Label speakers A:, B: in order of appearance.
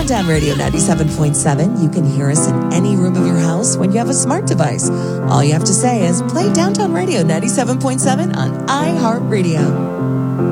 A: Downtown Radio 97.7. You can hear us in any room of your house when you have a smart device. All you have to say is play Downtown Radio 97.7 on iHeartRadio.